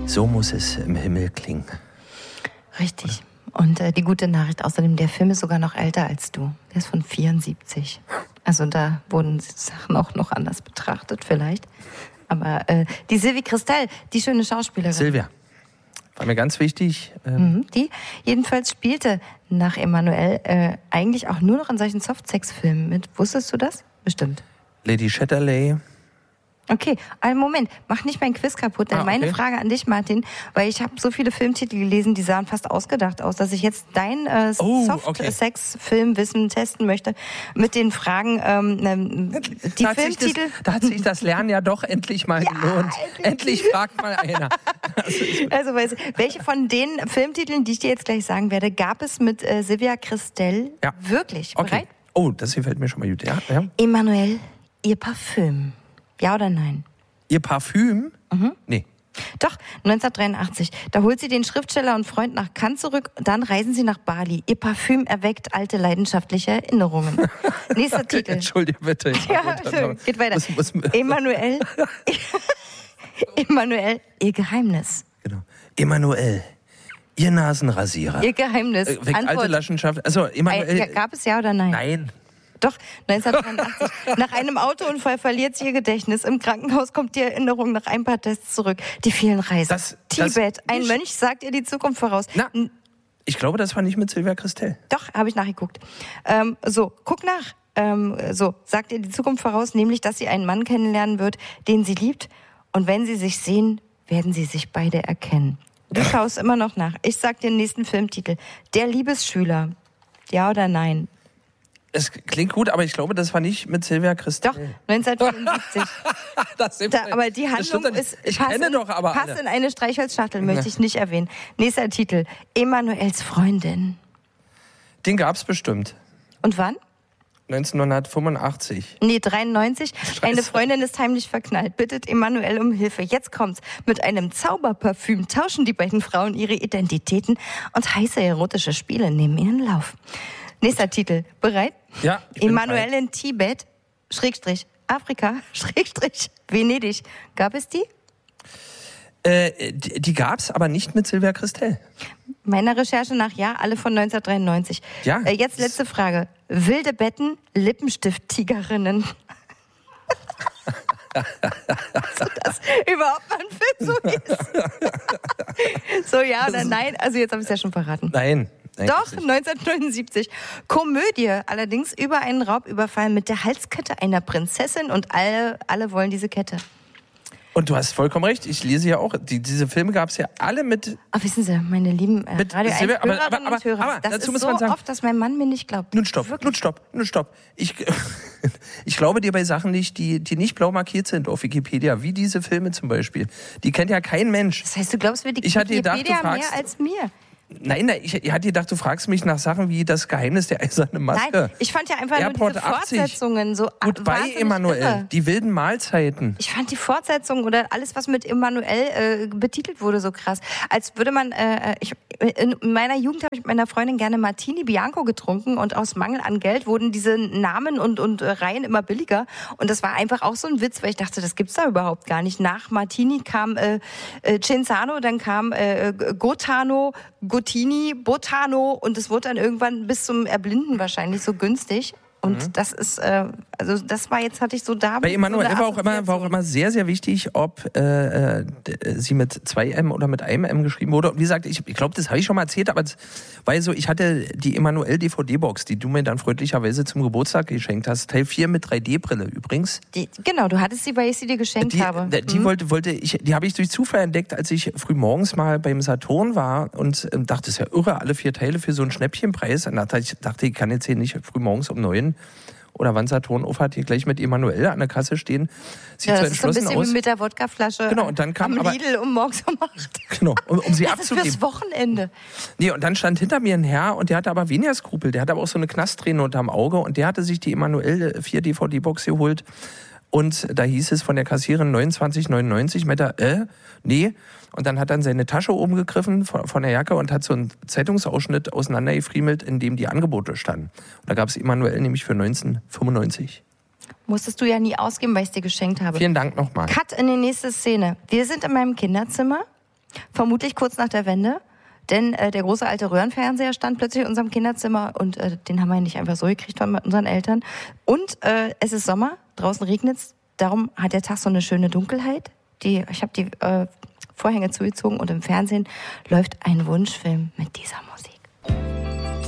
So muss es im Himmel klingen. Richtig. Und die gute Nachricht außerdem, der Film ist sogar noch älter als du. Der ist von 74. Also da wurden Sachen auch noch anders betrachtet vielleicht. Aber die Sylvie Christel, die schöne Schauspielerin. Silvia, war mir ganz wichtig. Die jedenfalls spielte nach Emanuelle eigentlich auch nur noch in solchen Softsex-Filmen mit. Wusstest du das? Bestimmt. Lady Chatterley. Okay, einen Moment, mach nicht meinen Quiz kaputt. Denn meine Frage an dich, Martin, weil ich habe so viele Filmtitel gelesen, die sahen fast ausgedacht aus, dass ich jetzt dein Soft-Sex-Filmwissen testen möchte mit den Fragen, die Filmtitel... Da hat sich das Lernen ja doch endlich mal gelohnt. Endlich fragt mal einer. Also, welche von den Filmtiteln, die ich dir jetzt gleich sagen werde, gab es mit Sylvia Christel wirklich? Okay. Bereit? Oh, das gefällt mir schon mal gut. Ja. Emanuelle, ihr Parfüm. Ja oder nein? Ihr Parfüm? Nee. Doch, 1983. Da holt sie den Schriftsteller und Freund nach Cannes zurück, dann reisen sie nach Bali. Ihr Parfüm erweckt alte leidenschaftliche Erinnerungen. Nächster Titel. Entschuldige bitte. Geht weiter. Emanuelle, ihr Geheimnis. Genau. Emanuelle, ihr Nasenrasierer. Ihr Geheimnis. Weckt alte Leidenschaft. Also, Emanuelle. Gab es ja oder nein? Nein. Doch, 1983. Nach einem Autounfall verliert sie ihr Gedächtnis. Im Krankenhaus kommt die Erinnerung nach ein paar Tests zurück. Die vielen Reisen. Tibet. Ein Mönch sagt ihr die Zukunft voraus. Ich glaube, das war nicht mit Sylvia Christel. Doch, habe ich nachgeguckt. Guck nach. Sagt ihr die Zukunft voraus, nämlich, dass sie einen Mann kennenlernen wird, den sie liebt. Und wenn sie sich sehen, werden sie sich beide erkennen. Du schaust immer noch nach. Ich sag dir den nächsten Filmtitel. Der Liebesschüler. Ja oder nein? Es klingt gut, aber ich glaube, das war nicht mit Sylvia Christel. Doch, 1975. Aber die Handlung passt in eine Streichholzschachtel, möchte ich nicht erwähnen. Nächster Titel. Emanuels Freundin. Den gab's bestimmt. Und wann? 1985. Nee, 93. Scheiße. Eine Freundin ist heimlich verknallt, bittet Emanuelle um Hilfe. Jetzt kommt's. Mit einem Zauberparfüm tauschen die beiden Frauen ihre Identitäten und heiße erotische Spiele nehmen ihren Lauf. Nächster Titel. Bereit? Ja. Emanuelle in Tibet, Afrika, Venedig. Gab es die? Die gab's, aber nicht mit Sylvia Christel. Meiner Recherche nach ja, alle von 1993. Ja. Jetzt letzte Frage. Wilde Betten, Lippenstift-Tigerinnen. So, dass überhaupt mal ein Film so ist. So, ja oder nein? Also jetzt habe ich es ja schon verraten. Nein. Doch, 1979. Komödie, allerdings über einen Raubüberfall mit der Halskette einer Prinzessin und alle wollen diese Kette. Und du hast vollkommen recht, ich lese ja auch, diese Filme gab es ja alle mit... Ach, wissen Sie, meine lieben Radio 1 Hörerinnen und Hörer, das ist so oft, dass mein Mann mir nicht glaubt. Nun stopp. Ich glaube dir bei Sachen nicht, die nicht blau markiert sind auf Wikipedia, wie diese Filme zum Beispiel. Die kennt ja kein Mensch. Das heißt, du glaubst mir Wikipedia mehr als mir? Nein, ich hatte gedacht, du fragst mich nach Sachen wie das Geheimnis der eisernen Maske. Nein, ich fand ja einfach Airport nur diese Fortsetzungen so Goodbye, Emanuelle, die wilden Mahlzeiten. Ich fand die Fortsetzungen oder alles, was mit Emanuelle betitelt wurde, so krass. Als würde man, in meiner Jugend habe ich mit meiner Freundin gerne Martini Bianco getrunken und aus Mangel an Geld wurden diese Namen und Reihen immer billiger. Und das war einfach auch so ein Witz, weil ich dachte, das gibt's da überhaupt gar nicht. Nach Martini kam Cenzano, dann kam Gotano, Gottini, Botano und es wurde dann irgendwann bis zum Erblinden wahrscheinlich so günstig. Und das ist, das war jetzt, hatte ich so da. Bei Emanuelle war auch immer sehr, sehr wichtig, ob sie mit 2M oder mit einem M geschrieben wurde. Und wie gesagt, ich glaube, das habe ich schon mal erzählt, aber weil so, ich hatte die Emanuelle DVD-Box, die du mir dann freundlicherweise zum Geburtstag geschenkt hast. Teil 4 mit 3D-Brille übrigens. Genau, du hattest sie, weil ich sie dir geschenkt habe. Die habe ich durch Zufall entdeckt, als ich früh morgens mal beim Saturn war und dachte, das ist ja irre, alle 4 Teile für so einen Schnäppchenpreis. Und dachte ich kann jetzt hier nicht früh morgens um 9 oder wann Saturn aufhat, hier gleich mit Emanuelle an der Kasse stehen. Sieht so entschlossen aus. So ein bisschen mit der Wodkaflasche und dann kam am Lidl um morgens um 8. Genau, um sie abzugeben. Das ist fürs Wochenende. Nee, und dann stand hinter mir ein Herr und der hatte aber weniger Skrupel. Der hatte aber auch so eine Knastträne unterm Auge und der hatte sich die Emanuelle 4 DVD-Box geholt. Und da hieß es von der Kassiererin 29,99. Meinte er, nee. Und dann hat er in seine Tasche oben gegriffen von der Jacke und hat so einen Zeitungsausschnitt auseinandergefriemelt, in dem die Angebote standen. Und da gab es Emanuelle nämlich für 19,95. Musstest du ja nie ausgeben, weil ich es dir geschenkt habe. Vielen Dank nochmal. Cut in die nächste Szene. Wir sind in meinem Kinderzimmer. Vermutlich kurz nach der Wende. Denn der große alte Röhrenfernseher stand plötzlich in unserem Kinderzimmer und den haben wir nicht einfach so gekriegt von unseren Eltern. Und es ist Sommer, draußen regnet es, darum hat der Tag so eine schöne Dunkelheit. Ich habe die Vorhänge zugezogen und im Fernsehen läuft ein Wunschfilm mit dieser Musik.